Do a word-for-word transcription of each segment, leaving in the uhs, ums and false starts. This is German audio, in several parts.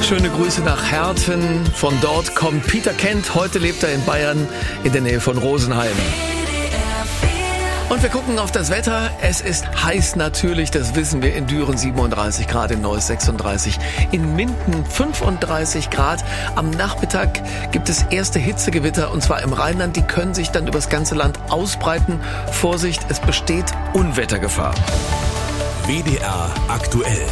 Schöne Grüße nach Herten. Von dort kommt Peter Kent. Heute lebt er in Bayern in der Nähe von Rosenheim. Und wir gucken auf das Wetter. Es ist heiß natürlich, das wissen wir. In Düren siebenunddreißig Grad, in Neuss sechsunddreißig, in Minden fünfunddreißig Grad. Am Nachmittag gibt es erste Hitzegewitter, und zwar im Rheinland. Die können sich dann übers ganze Land ausbreiten. Vorsicht, es besteht Unwettergefahr. W D R aktuell.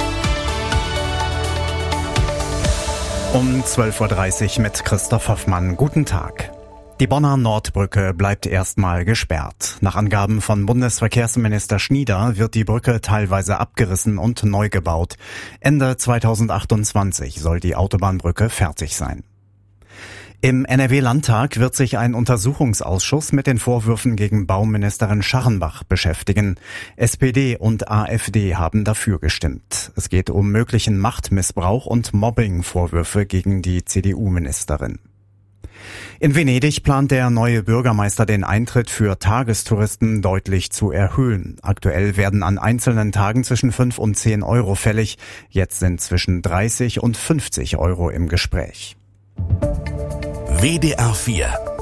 Um zwölf Uhr dreißig mit Christoph Hoffmann. Guten Tag. Die Bonner Nordbrücke bleibt erstmal gesperrt. Nach Angaben von Bundesverkehrsminister Schnieder wird die Brücke teilweise abgerissen und neu gebaut. Ende zweitausendachtundzwanzig soll die Autobahnbrücke fertig sein. Im N R W-Landtag wird sich ein Untersuchungsausschuss mit den Vorwürfen gegen Bauministerin Scharrenbach beschäftigen. S P D und A f D haben dafür gestimmt. Es geht um möglichen Machtmissbrauch und Mobbing-Vorwürfe gegen die C D U-Ministerin. In Venedig plant der neue Bürgermeister den Eintritt für Tagestouristen deutlich zu erhöhen. Aktuell werden an einzelnen Tagen zwischen fünf und zehn Euro fällig. Jetzt sind zwischen dreißig und fünfzig Euro im Gespräch. W D R vier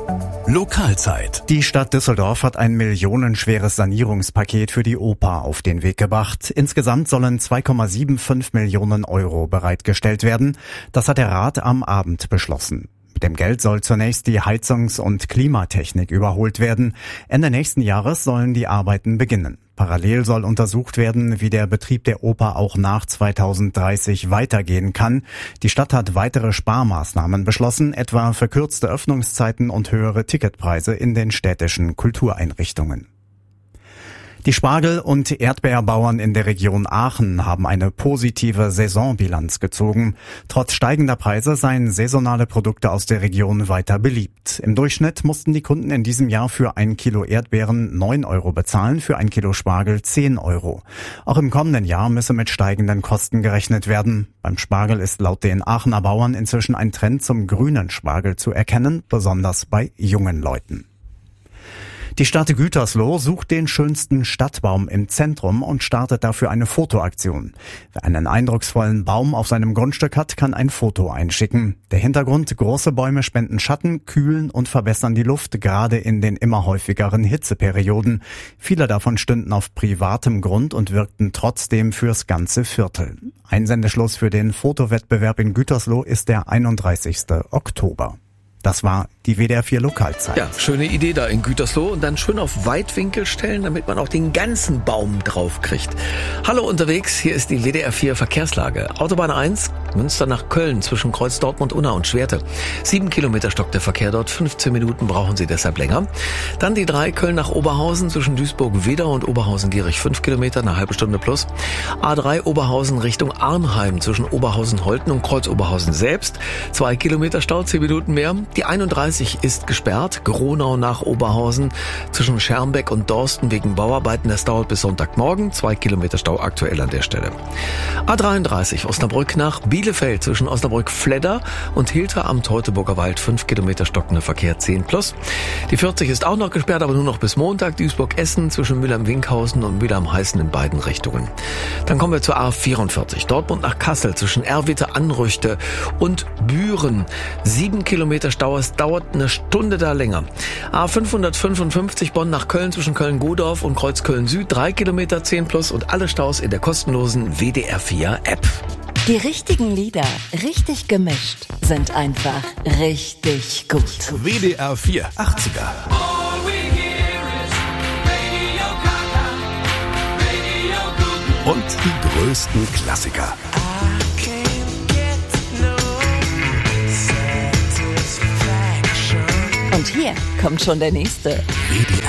Lokalzeit. Die Stadt Düsseldorf hat ein millionenschweres Sanierungspaket für die Oper auf den Weg gebracht. Insgesamt sollen zwei Komma fünfundsiebzig Millionen Euro bereitgestellt werden. Das hat der Rat am Abend beschlossen. Mit dem Geld soll zunächst die Heizungs- und Klimatechnik überholt werden. Ende nächsten Jahres sollen die Arbeiten beginnen. Parallel soll untersucht werden, wie der Betrieb der Oper auch nach zweitausenddreißig weitergehen kann. Die Stadt hat weitere Sparmaßnahmen beschlossen, etwa verkürzte Öffnungszeiten und höhere Ticketpreise in den städtischen Kultureinrichtungen. Die Spargel- und Erdbeerbauern in der Region Aachen haben eine positive Saisonbilanz gezogen. Trotz steigender Preise seien saisonale Produkte aus der Region weiter beliebt. Im Durchschnitt mussten die Kunden in diesem Jahr für ein Kilo Erdbeeren neun Euro bezahlen, für ein Kilo Spargel zehn Euro. Auch im kommenden Jahr müsse mit steigenden Kosten gerechnet werden. Beim Spargel ist laut den Aachener Bauern inzwischen ein Trend zum grünen Spargel zu erkennen, besonders bei jungen Leuten. Die Stadt Gütersloh sucht den schönsten Stadtbaum im Zentrum und startet dafür eine Fotoaktion. Wer einen eindrucksvollen Baum auf seinem Grundstück hat, kann ein Foto einschicken. Der Hintergrund: große Bäume spenden Schatten, kühlen und verbessern die Luft, gerade in den immer häufigeren Hitzeperioden. Viele davon stünden auf privatem Grund und wirkten trotzdem fürs ganze Viertel. Einsendeschluss für den Fotowettbewerb in Gütersloh ist der einunddreißigsten Oktober. Das war die W D R vier Lokalzeit. Ja, schöne Idee da in Gütersloh, und dann schön auf Weitwinkel stellen, damit man auch den ganzen Baum drauf kriegt. Hallo unterwegs, hier ist die W D R vier Verkehrslage. Autobahn eins, Münster nach Köln zwischen Kreuz Dortmund, Unna und Schwerte. Sieben Kilometer stockt der Verkehr dort, fünfzehn Minuten brauchen Sie deshalb länger. Dann die drei, Köln nach Oberhausen zwischen Duisburg-Wedau und Oberhausen-Gierich, fünf Kilometer, eine halbe Stunde plus. A drei Oberhausen Richtung Arnheim zwischen Oberhausen-Holten und Kreuz Oberhausen selbst. Zwei Kilometer Stau, zehn Minuten mehr. Die einunddreißig ist gesperrt, Gronau nach Oberhausen zwischen Schermbeck und Dorsten wegen Bauarbeiten. Das dauert bis Sonntagmorgen, zwei Kilometer Stau aktuell an der Stelle. A dreiunddreißig Osnabrück nach Bielefeld zwischen Osnabrück-Fledder und Hilter am Teutoburger Wald, fünf Kilometer stockender Verkehr, zehn plus. Die vierzig ist auch noch gesperrt, aber nur noch bis Montag. Duisburg-Essen zwischen Mülheim-Winkhausen und Mülheim-Heißen in beiden Richtungen. Dann kommen wir zur A vierundvierzig, Dortmund nach Kassel zwischen Erwitte-Anrüchte und Büren, sieben Kilometer Stau. Es dauert eine Stunde da länger. A fünfhundertfünfundfünfzig Bonn nach Köln zwischen Köln-Godorf und Kreuzköln Süd, drei Kilometer, zehn plus, und alle Staus in der kostenlosen W D R vier App. Die richtigen Lieder, richtig gemischt, sind einfach richtig gut. W D R vier achtziger. Und die größten Klassiker. Und hier kommt schon der nächste. W D R